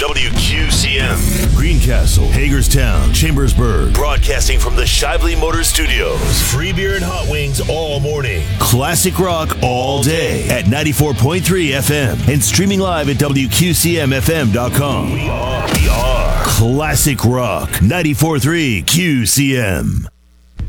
WQCM. Greencastle, Hagerstown, Chambersburg. Broadcasting from the Shively Motor Studios. Free beer and hot wings all morning. Classic rock all day at 94.3 FM and streaming live at WQCMFM.com. We are Classic Rock 94.3 QCM.